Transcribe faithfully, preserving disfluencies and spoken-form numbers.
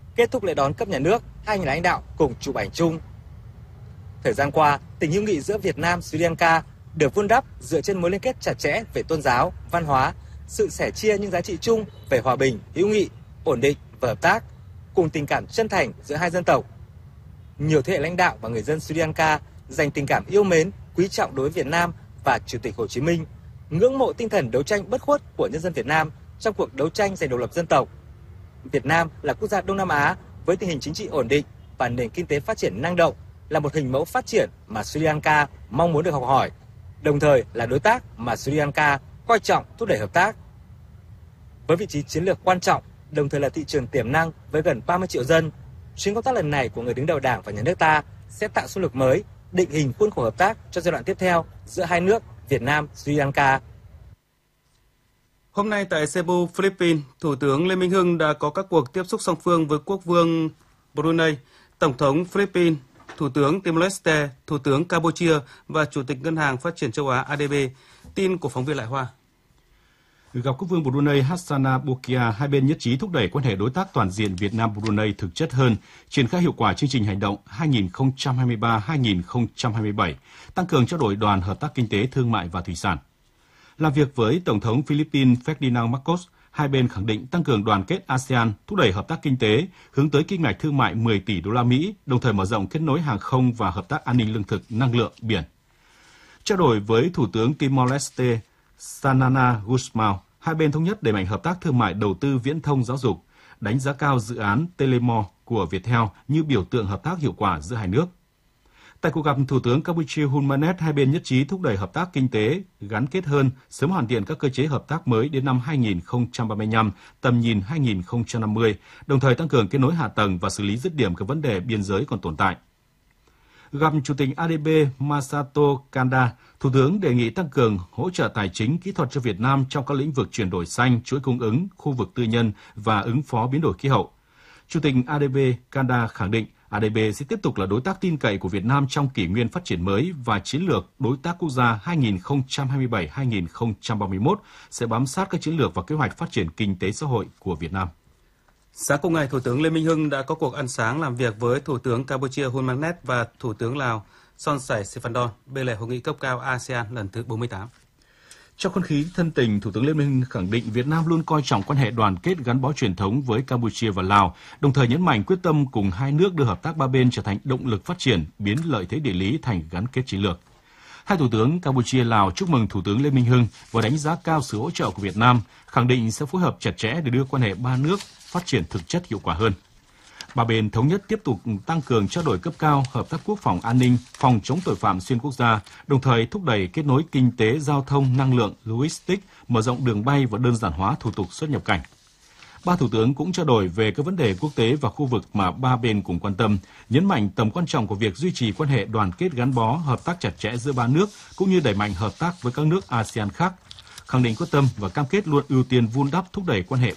Kết thúc lễ đón cấp nhà nước, hai nhà lãnh đạo cùng chụp ảnh chung. Thời gian qua, tình hữu nghị giữa Việt Nam Sri Lanka được vun đắp dựa trên mối liên kết chặt chẽ về tôn giáo, văn hóa, sự sẻ chia những giá trị chung về hòa bình, hữu nghị, ổn định và hợp tác, cùng tình cảm chân thành giữa hai dân tộc. Nhiều thế hệ lãnh đạo và người dân Sri Lanka dành tình cảm yêu mến, quý trọng đối với Việt Nam và Chủ tịch Hồ Chí Minh, ngưỡng mộ tinh thần đấu tranh bất khuất của nhân dân Việt Nam trong cuộc đấu tranh giành độc lập dân tộc. Việt Nam là quốc gia Đông Nam Á với tình hình chính trị ổn định và nền kinh tế phát triển năng động, là một hình mẫu phát triển mà Sri Lanka mong muốn được học hỏi, đồng thời là đối tác mà Sri Lanka coi trọng thúc đẩy hợp tác. Với vị trí chiến lược quan trọng, đồng thời là thị trường tiềm năng với gần ba mươi triệu dân, chuyến công tác lần này của người đứng đầu Đảng và Nhà nước ta sẽ tạo xung lực mới, định hình khuôn khổ hợp tác cho giai đoạn tiếp theo giữa hai nước Việt Nam Sri Lanka. Hôm nay tại Cebu, Philippines, Thủ tướng Lê Minh Hưng đã có các cuộc tiếp xúc song phương với Quốc vương Brunei, Tổng thống Philippines, Thủ tướng Timor-Leste, Thủ tướng Campuchia và Chủ tịch Ngân hàng Phát triển châu Á A D B. Tin của phóng viên Lại Hoa. Gặp Quốc vương Brunei Hassana Bolkiah, hai bên nhất trí thúc đẩy quan hệ đối tác toàn diện Việt Nam-Brunei thực chất hơn, triển khai hiệu quả chương trình hành động hai nghìn không trăm hai mươi ba đến hai nghìn không trăm hai mươi bảy, tăng cường trao đổi đoàn hợp tác kinh tế, thương mại và thủy sản. Làm việc với Tổng thống Philippines Ferdinand Marcos, hai bên khẳng định tăng cường đoàn kết a sê an, thúc đẩy hợp tác kinh tế, hướng tới kim ngạch thương mại mười tỷ đô la Mỹ, đồng thời mở rộng kết nối hàng không và hợp tác an ninh lương thực, năng lượng, biển. Trao đổi với Thủ tướng Timor-Leste Xanana Gusmão, hai bên thống nhất đẩy mạnh hợp tác thương mại, đầu tư, viễn thông, giáo dục, đánh giá cao dự án Telemore của Viettel như biểu tượng hợp tác hiệu quả giữa hai nước. Tại cuộc gặp Thủ tướng Campuchia Hun Manet, hai bên nhất trí thúc đẩy hợp tác kinh tế gắn kết hơn, sớm hoàn thiện các cơ chế hợp tác mới đến năm hai nghìn không trăm ba mươi lăm, tầm nhìn hai nghìn không trăm năm mươi, đồng thời tăng cường kết nối hạ tầng và xử lý dứt điểm các vấn đề biên giới còn tồn tại. Gặp Chủ tịch A D B Masato Kanda, Thủ tướng đề nghị tăng cường hỗ trợ tài chính, kỹ thuật cho Việt Nam trong các lĩnh vực chuyển đổi xanh, chuỗi cung ứng, khu vực tư nhân và ứng phó biến đổi khí hậu. Chủ tịch A D B Kanda khẳng định A D B sẽ tiếp tục là đối tác tin cậy của Việt Nam trong kỷ nguyên phát triển mới và chiến lược đối tác quốc gia hai nghìn không trăm hai mươi bảy đến hai nghìn không trăm ba mươi mốt sẽ bám sát các chiến lược và kế hoạch phát triển kinh tế xã hội của Việt Nam. Sáng cùng ngày, Thủ tướng Lê Minh Hưng đã có cuộc ăn sáng làm việc với Thủ tướng Campuchia Hun Manet và Thủ tướng Lào Son Sai Sifandon bên lề hội nghị cấp cao a sê an lần thứ bốn mươi tám. Trong không khí thân tình, Thủ tướng Lê Minh Hưng khẳng định Việt Nam luôn coi trọng quan hệ đoàn kết gắn bó truyền thống với Campuchia và Lào, đồng thời nhấn mạnh quyết tâm cùng hai nước đưa hợp tác ba bên trở thành động lực phát triển, biến lợi thế địa lý thành gắn kết chiến lược. Hai Thủ tướng Campuchia Lào chúc mừng Thủ tướng Lê Minh Hưng và đánh giá cao sự hỗ trợ của Việt Nam, khẳng định sẽ phối hợp chặt chẽ để đưa quan hệ ba nước phát triển thực chất hiệu quả hơn. Ba bên thống nhất tiếp tục tăng cường trao đổi cấp cao, hợp tác quốc phòng an ninh, phòng chống tội phạm xuyên quốc gia, đồng thời thúc đẩy kết nối kinh tế, giao thông, năng lượng, logistics, mở rộng đường bay và đơn giản hóa thủ tục xuất nhập cảnh. Ba thủ tướng cũng trao đổi về các vấn đề quốc tế và khu vực mà ba bên cùng quan tâm, nhấn mạnh tầm quan trọng của việc duy trì quan hệ đoàn kết gắn bó, hợp tác chặt chẽ giữa ba nước, cũng như đẩy mạnh hợp tác với các nước a sê an khác, khẳng định quyết tâm và cam kết luôn ưu tiên vun đắp thúc đẩy quan hệ